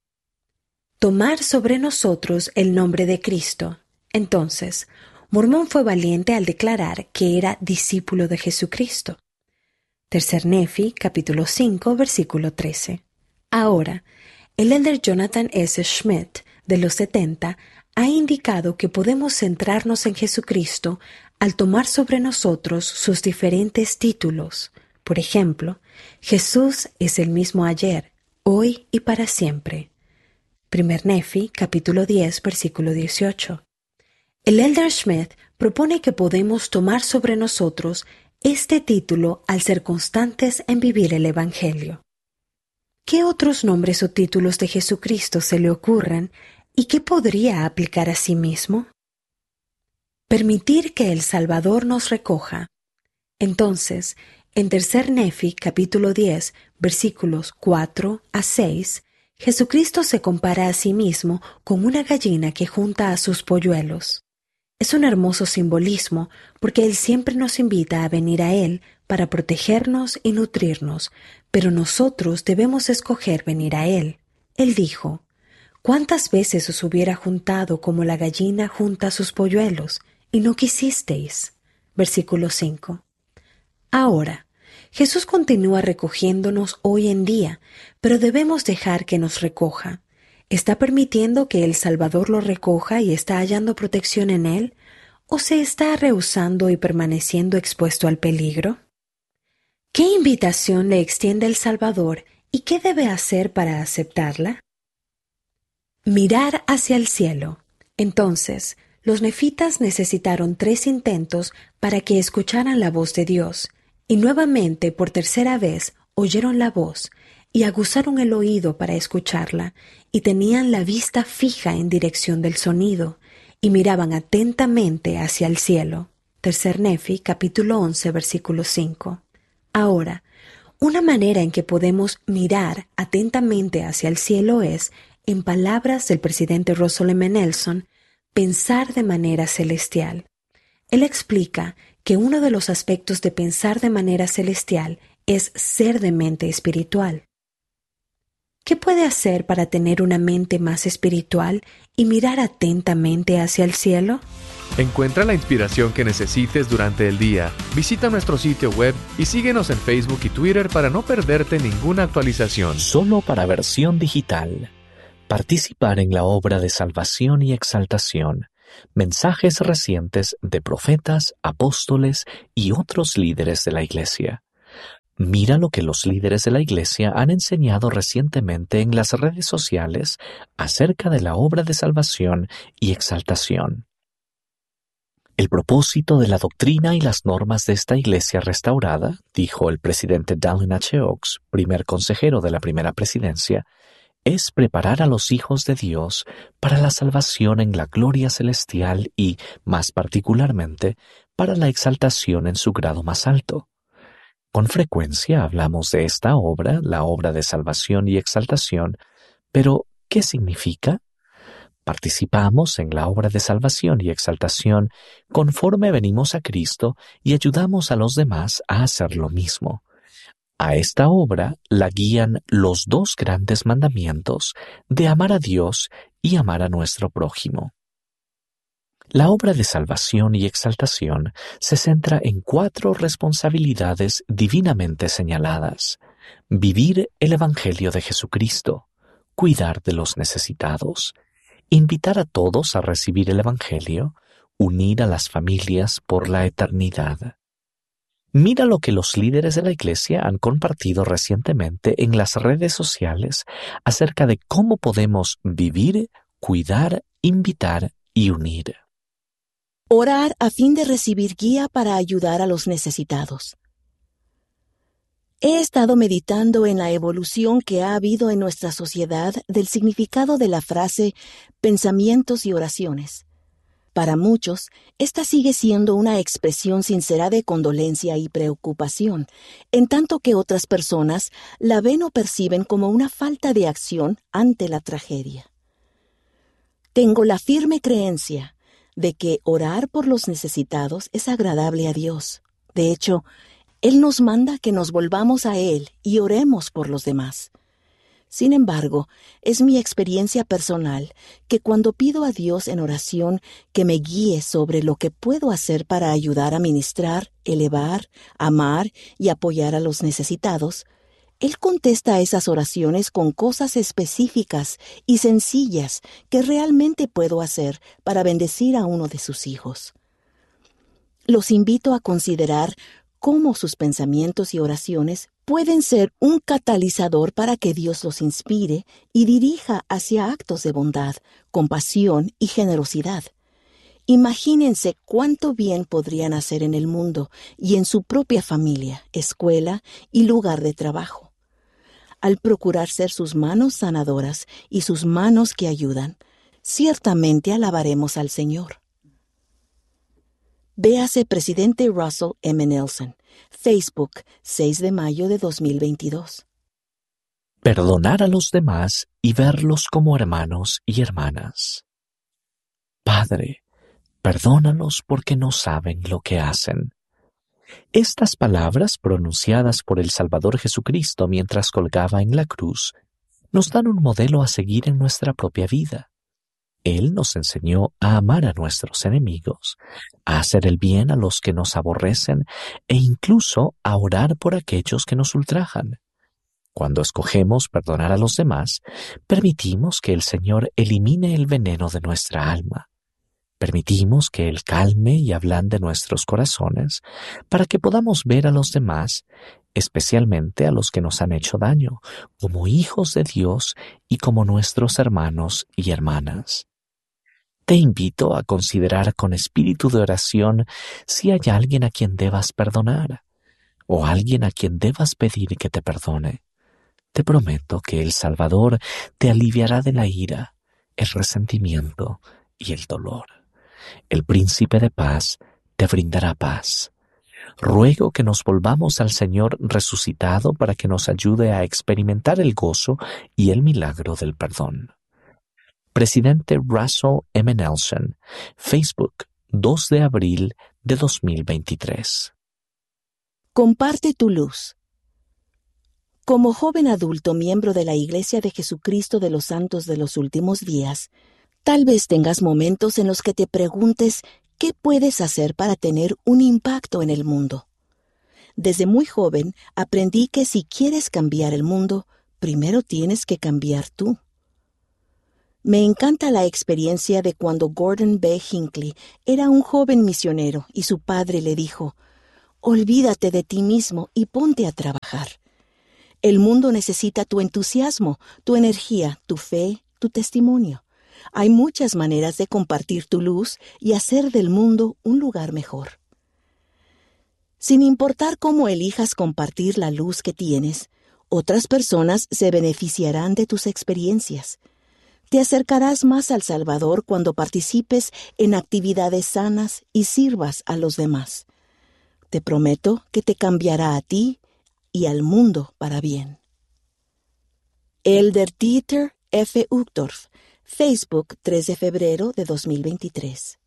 F: Tomar sobre nosotros el nombre de Cristo. Entonces, Mormón fue valiente al declarar que era discípulo de Jesucristo. Tercer Nefi, capítulo cinco, versículo trece. Ahora, el elder Jonathan S. Schmidt, de los setenta, ha indicado que podemos centrarnos en Jesucristo al tomar sobre nosotros sus diferentes títulos. Por ejemplo, Jesús es el mismo ayer, hoy y para siempre. Primer Nefi, capítulo diez, versículo dieciocho. El elder Schmidt propone que podemos tomar sobre nosotros este título al ser constantes en vivir el Evangelio. ¿Qué otros nombres o títulos de Jesucristo se le ocurren y qué podría aplicar a sí mismo? Permitir que el Salvador nos recoja. Entonces, en Tercer Nefi, capítulo diez, versículos cuatro a seis, Jesucristo se compara a sí mismo con una gallina que junta a sus polluelos. Es un hermoso simbolismo porque Él siempre nos invita a venir a Él para protegernos y nutrirnos, pero nosotros debemos escoger venir a Él. Él dijo: «¿Cuántas veces os hubiera juntado como la gallina junta sus polluelos, y no quisisteis?» Versículo cinco. Ahora, Jesús continúa recogiéndonos hoy en día, pero debemos dejar que nos recoja. ¿Está permitiendo que el Salvador lo recoja y está hallando protección en Él? ¿O se está rehusando y permaneciendo expuesto al peligro? ¿Qué invitación le extiende el Salvador y qué debe hacer para aceptarla? Mirar hacia el cielo. Entonces, los nefitas necesitaron tres intentos para que escucharan la voz de Dios, y nuevamente por tercera vez oyeron la voz y aguzaron el oído para escucharla, y tenían la vista fija en dirección del sonido, y miraban atentamente hacia el cielo. Tercer Nefi, capítulo once, versículo cinco. Ahora, una manera en que podemos mirar atentamente hacia el cielo es, en palabras del presidente Russell M. Nelson, pensar de manera celestial. Él explica que uno de los aspectos de pensar de manera celestial es ser de mente espiritual. ¿Qué puede hacer para tener una mente más espiritual y mirar atentamente hacia el cielo?
B: Encuentra la inspiración que necesites durante el día. Visita nuestro sitio web y síguenos en Facebook y Twitter para no perderte ninguna actualización.
G: Solo para versión digital. Participar en la obra de salvación y exaltación. Mensajes recientes de profetas, apóstoles y otros líderes de la Iglesia. Mira lo que los líderes de la Iglesia han enseñado recientemente en las redes sociales acerca de la obra de salvación y exaltación. El propósito de la doctrina y las normas de esta Iglesia restaurada, dijo el presidente Dallin H. Oaks, primer consejero de la primera presidencia, es preparar a los hijos de Dios para la salvación en la gloria celestial y, más particularmente, para la exaltación en su grado más alto. Con frecuencia hablamos de esta obra, la obra de salvación y exaltación, pero ¿qué significa? Participamos en la obra de salvación y exaltación conforme venimos a Cristo y ayudamos a los demás a hacer lo mismo. A esta obra la guían los dos grandes mandamientos de amar a Dios y amar a nuestro prójimo. La obra de salvación y exaltación se centra en cuatro responsabilidades divinamente señaladas: vivir el Evangelio de Jesucristo, cuidar de los necesitados, invitar a todos a recibir el Evangelio, unir a las familias por la eternidad. Mira lo que los líderes de la Iglesia han compartido recientemente en las redes sociales acerca de cómo podemos vivir, cuidar, invitar y unir.
C: Orar a fin de recibir guía para ayudar a los necesitados. He estado meditando en la evolución que ha habido en nuestra sociedad del significado de la frase pensamientos y oraciones. Para muchos, esta sigue siendo una expresión sincera de condolencia y preocupación, en tanto que otras personas la ven o perciben como una falta de acción ante la tragedia. Tengo la firme creencia de que orar por los necesitados es agradable a Dios. De hecho, Él nos manda que nos volvamos a Él y oremos por los demás. Sin embargo, es mi experiencia personal que cuando pido a Dios en oración que me guíe sobre lo que puedo hacer para ayudar a ministrar, elevar, amar y apoyar a los necesitados, Él contesta a esas oraciones con cosas específicas y sencillas que realmente puedo hacer para bendecir a uno de sus hijos. Los invito a considerar cómo sus pensamientos y oraciones pueden ser un catalizador para que Dios los inspire y dirija hacia actos de bondad, compasión y generosidad. Imagínense cuánto bien podrían hacer en el mundo y en su propia familia, escuela y lugar de trabajo. Al procurar ser sus manos sanadoras y sus manos que ayudan, ciertamente alabaremos al Señor. Véase Presidente Russell M. Nelson, Facebook, seis de mayo de dos mil veintidós.
G: Perdonar a los demás y verlos como hermanos y hermanas. Padre, perdónalos porque no saben lo que hacen. Estas palabras pronunciadas por el Salvador Jesucristo mientras colgaba en la cruz nos dan un modelo a seguir en nuestra propia vida. Él nos enseñó a amar a nuestros enemigos, a hacer el bien a los que nos aborrecen e incluso a orar por aquellos que nos ultrajan. Cuando escogemos perdonar a los demás, permitimos que el Señor elimine el veneno de nuestra alma. Permitimos que Él calme y ablande nuestros corazones para que podamos ver a los demás, especialmente a los que nos han hecho daño, como hijos de Dios y como nuestros hermanos y hermanas. Te invito a considerar con espíritu de oración si hay alguien a quien debas perdonar o alguien a quien debas pedir que te perdone. Te prometo que el Salvador te aliviará de la ira, el resentimiento y el dolor. El Príncipe de Paz te brindará paz. Ruego que nos volvamos al Señor resucitado para que nos ayude a experimentar el gozo y el milagro del perdón. Presidente Russell M. Nelson, Facebook, dos de abril de dos mil veintitrés.
C: Comparte tu luz. Como joven adulto miembro de la Iglesia de Jesucristo de los Santos de los Últimos Días, tal vez tengas momentos en los que te preguntes ¿Qué puedes hacer para tener un impacto en el mundo? Desde muy joven aprendí que si quieres cambiar el mundo, primero tienes que cambiar tú. Me encanta la experiencia de cuando Gordon B. Hinckley era un joven misionero y su padre le dijo: «Olvídate de ti mismo y ponte a trabajar. El mundo necesita tu entusiasmo, tu energía, tu fe, tu testimonio. Hay muchas maneras de compartir tu luz y hacer del mundo un lugar mejor». Sin importar cómo elijas compartir la luz que tienes, otras personas se beneficiarán de tus experiencias. Te acercarás más al Salvador cuando participes en actividades sanas y sirvas a los demás. Te prometo que te cambiará a ti y al mundo para bien. Elder Dieter F. Uchtdorf, Facebook, tres de febrero de dos mil veintitrés.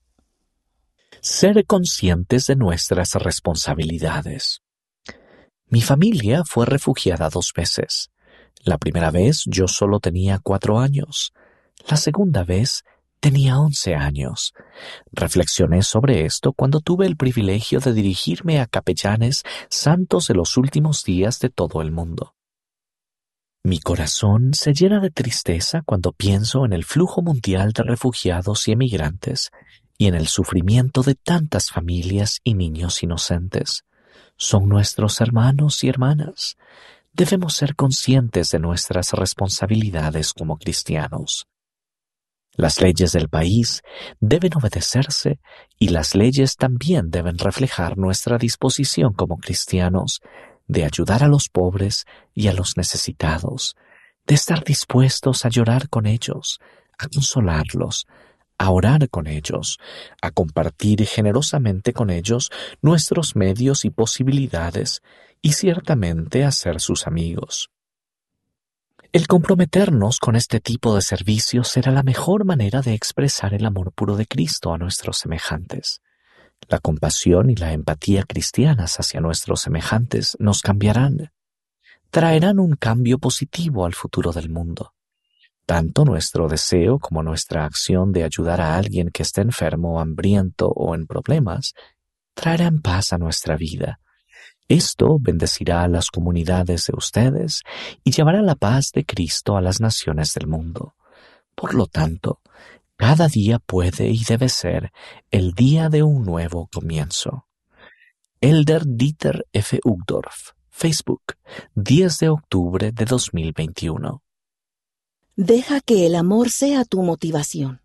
G: Ser conscientes de nuestras responsabilidades. Mi familia fue refugiada dos veces. La primera vez yo solo tenía cuatro años. La segunda vez tenía once años. Reflexioné sobre esto cuando tuve el privilegio de dirigirme a capellanes santos de los últimos días de todo el mundo. Mi corazón se llena de tristeza cuando pienso en el flujo mundial de refugiados y emigrantes y en el sufrimiento de tantas familias y niños inocentes. Son nuestros hermanos y hermanas. Debemos ser conscientes de nuestras responsabilidades como cristianos. Las leyes del país deben obedecerse y las leyes también deben reflejar nuestra disposición como cristianos de ayudar a los pobres y a los necesitados, de estar dispuestos a llorar con ellos, a consolarlos, a orar con ellos, a compartir generosamente con ellos nuestros medios y posibilidades y ciertamente a ser sus amigos. El comprometernos con este tipo de servicios será la mejor manera de expresar el amor puro de Cristo a nuestros semejantes. La compasión y la empatía cristianas hacia nuestros semejantes nos cambiarán. Traerán un cambio positivo al futuro del mundo. Tanto nuestro deseo como nuestra acción de ayudar a alguien que esté enfermo, hambriento o en problemas traerán paz a nuestra vida. Esto bendecirá a las comunidades de ustedes y llevará la paz de Cristo a las naciones del mundo. Por lo tanto, cada día puede y debe ser el día de un nuevo comienzo. Elder Dieter F. Uchtdorf, Facebook, diez de octubre de dos mil veintiuno.
C: Deja que el amor sea tu motivación.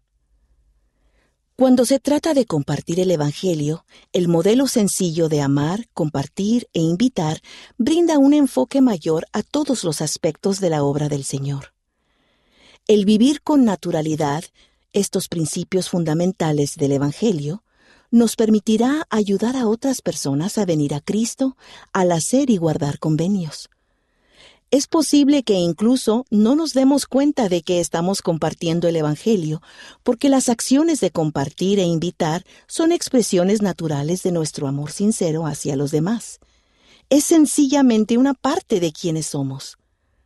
C: Cuando se trata de compartir el Evangelio, el modelo sencillo de amar, compartir e invitar brinda un enfoque mayor a todos los aspectos de la obra del Señor. El vivir con naturalidad estos principios fundamentales del Evangelio nos permitirá ayudar a otras personas a venir a Cristo al hacer y guardar convenios. Es posible que incluso no nos demos cuenta de que estamos compartiendo el Evangelio, porque las acciones de compartir e invitar son expresiones naturales de nuestro amor sincero hacia los demás. Es sencillamente una parte de quienes somos.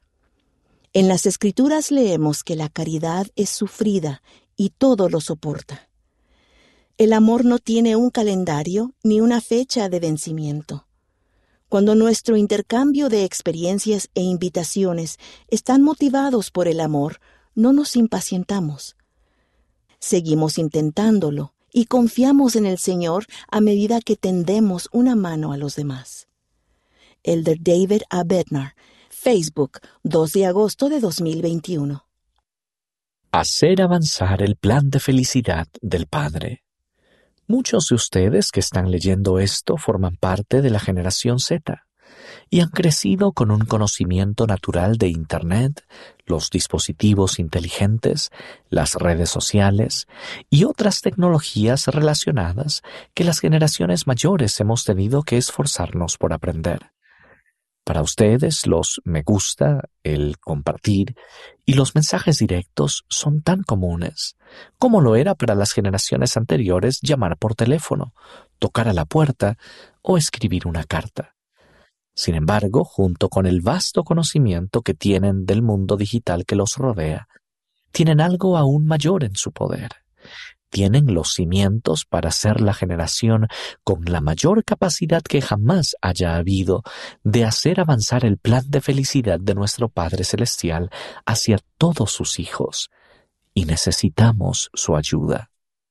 C: En las Escrituras leemos que la caridad es sufrida y todo lo soporta. El amor no tiene un calendario ni una fecha de vencimiento. Cuando nuestro intercambio de experiencias e invitaciones están motivados por el amor, no nos impacientamos. Seguimos intentándolo y confiamos en el Señor a medida que tendemos una mano a los demás. Elder David A. Bednar, Facebook, dos de agosto de dos mil veintiuno.
G: Hacer avanzar el plan de felicidad del Padre. Muchos de ustedes que están leyendo esto forman parte de la generación Z y han crecido con un conocimiento natural de Internet, los dispositivos inteligentes, las redes sociales y otras tecnologías relacionadas que las generaciones mayores hemos tenido que esforzarnos por aprender. Para ustedes, los me gusta, el compartir y los mensajes directos son tan comunes como lo era para las generaciones anteriores llamar por teléfono, tocar a la puerta o escribir una carta. Sin embargo, junto con el vasto conocimiento que tienen del mundo digital que los rodea, tienen algo aún mayor en su poder. tienen los cimientos para ser la generación con la mayor capacidad que jamás haya habido de hacer avanzar el plan de felicidad de nuestro Padre Celestial hacia todos sus hijos, y necesitamos su ayuda.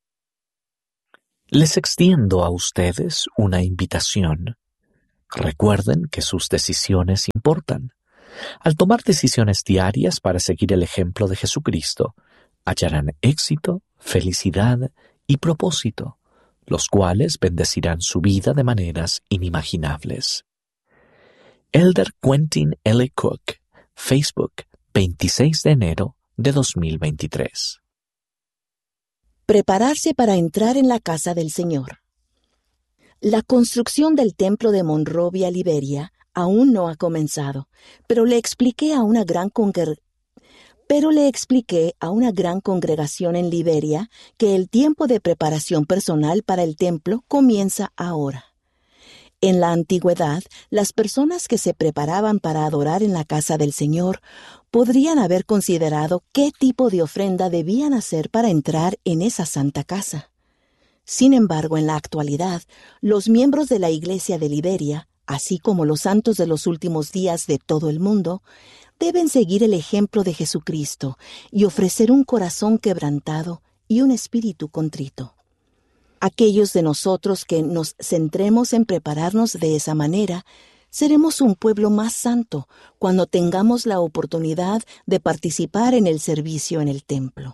G: Les extiendo a ustedes una invitación. Recuerden que sus decisiones importan. Al tomar decisiones diarias para seguir el ejemplo de Jesucristo, hallarán éxito, felicidad y propósito, los cuales bendecirán su vida de maneras inimaginables. Elder Quentin L. Cook, Facebook, veintiséis de enero de dos mil veintitrés.
C: Prepararse para entrar en la casa del Señor. La construcción del templo de Monrovia, Liberia, aún no ha comenzado, pero le expliqué a una gran congre- pero le expliqué a una gran congregación en Liberia que el tiempo de preparación personal para el templo comienza ahora. En la antigüedad, las personas que se preparaban para adorar en la casa del Señor podrían haber considerado qué tipo de ofrenda debían hacer para entrar en esa santa casa. Sin embargo, en la actualidad, los miembros de la Iglesia de Liberia, así como los santos de los últimos días de todo el mundo, deben seguir el ejemplo de Jesucristo y ofrecer un corazón quebrantado y un espíritu contrito. Aquellos de nosotros que nos centremos en prepararnos de esa manera, seremos un pueblo más santo cuando tengamos la oportunidad de participar en el servicio en el templo.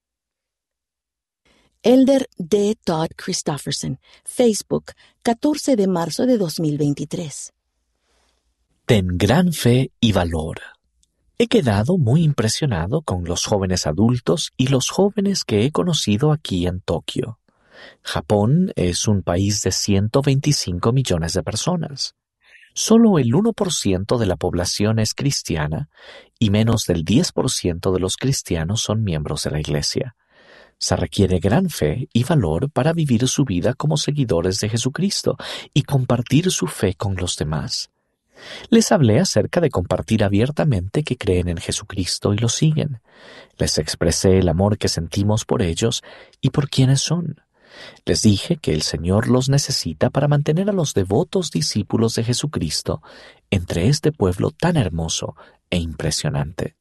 C: Elder D. Todd Christofferson, Facebook, catorce de marzo de dos mil veintitrés.
G: Ten gran fe y valor. He quedado muy impresionado con los jóvenes adultos y los jóvenes que he conocido aquí en Tokio. Japón es un país de ciento veinticinco millones de personas. Solo el uno por ciento de la población es cristiana y menos del diez por ciento de los cristianos son miembros de la Iglesia. Se requiere gran fe y valor para vivir su vida como seguidores de Jesucristo y compartir su fe con los demás. Les hablé acerca de compartir abiertamente que creen en Jesucristo y lo siguen. Les expresé el amor que sentimos por ellos y por quienes son. Les dije que el Señor los necesita para mantener a los devotos discípulos de Jesucristo entre este pueblo tan hermoso e impresionante.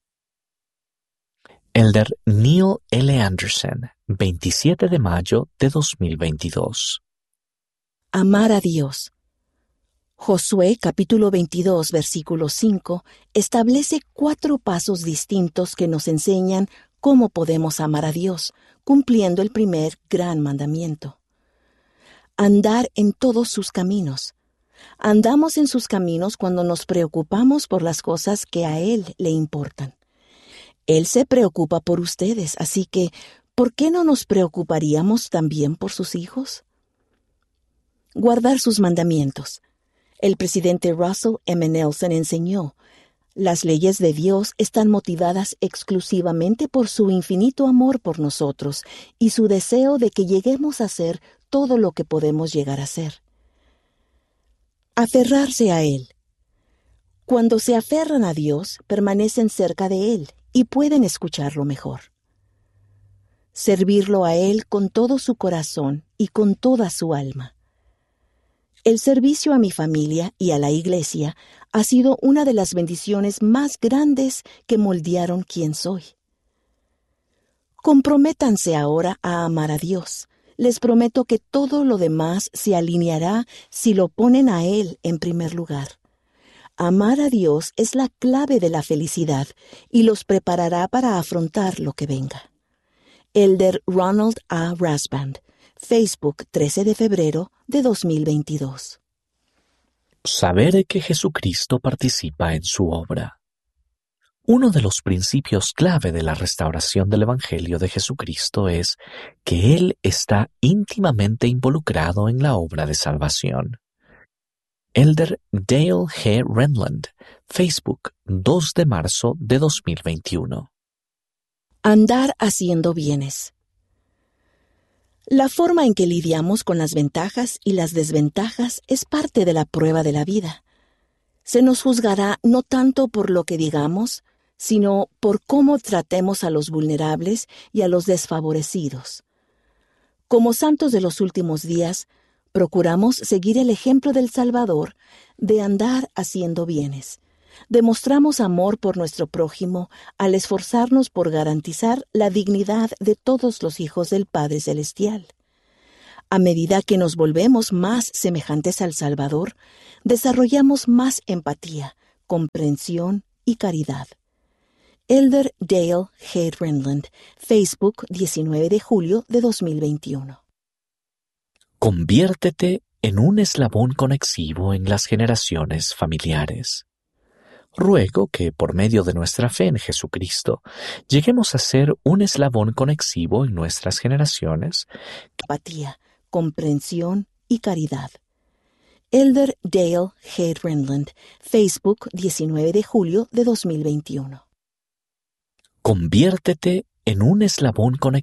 G: Elder Neil L. Anderson, veintisiete de mayo de dos mil veintidós.
C: Amar a Dios. Josué capítulo veintidós, versículo cinco, establece cuatro pasos distintos que nos enseñan cómo podemos amar a Dios, cumpliendo el primer gran mandamiento. Andar en todos sus caminos. Andamos en sus caminos cuando nos preocupamos por las cosas que a Él le importan. Él se preocupa por ustedes, así que, ¿por qué no nos preocuparíamos también por sus hijos? Guardar sus mandamientos. El presidente Russell M. Nelson enseñó, las leyes de Dios están motivadas exclusivamente por su infinito amor por nosotros y su deseo de que lleguemos a ser todo lo que podemos llegar a ser. Aferrarse a Él. Cuando se aferran a Dios, permanecen cerca de Él y pueden escucharlo mejor. Servirlo a Él con todo su corazón y con toda su alma. El servicio a mi familia y a la Iglesia ha sido una de las bendiciones más grandes que moldearon quién soy. Comprométanse ahora a amar a Dios. Les prometo que todo lo demás se alineará si lo ponen a Él en primer lugar. Amar a Dios es la clave de la felicidad y los preparará para afrontar lo que venga. Elder Ronald A. Rasband, Facebook, trece de febrero de dos mil veintidós.
G: Saber que Jesucristo participa en su obra. Uno de los principios clave de la restauración del Evangelio de Jesucristo es que Él está íntimamente involucrado en la obra de salvación. Elder Dale G. Renland, Facebook, dos de marzo de dos mil veintiuno.
C: Andar haciendo bienes. La forma en que lidiamos con las ventajas y las desventajas es parte de la prueba de la vida. Se nos juzgará no tanto por lo que digamos, sino por cómo tratemos a los vulnerables y a los desfavorecidos. Como santos de los últimos días, procuramos seguir el ejemplo del Salvador de andar haciendo bienes. Demostramos amor por nuestro prójimo al esforzarnos por garantizar la dignidad de todos los hijos del Padre Celestial. A medida que nos volvemos más semejantes al Salvador, desarrollamos más empatía, comprensión y caridad. Elder Dale G. Renlund, Facebook, diecinueve de julio de dos mil veintiuno.
G: Conviértete en un eslabón conexivo en las generaciones familiares. Ruego que, por medio de nuestra fe en Jesucristo, lleguemos a ser un eslabón conexivo en nuestras generaciones.
C: Empatía, comprensión y caridad. Elder Dale G. Renlund, Facebook, diecinueve de julio de dos mil veintiuno.
G: Conviértete en un eslabón conectivo